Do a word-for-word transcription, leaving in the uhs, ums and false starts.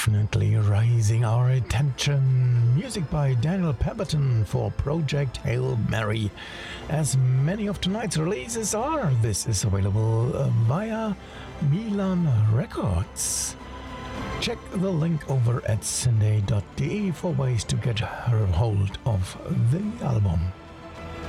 definitely raising our attention. Music by Daniel Pemberton for Project Hail Mary. As many of tonight's releases are, this is available uh, via Milan Records. Check the link over at synday dot de for ways to get a hold of the album.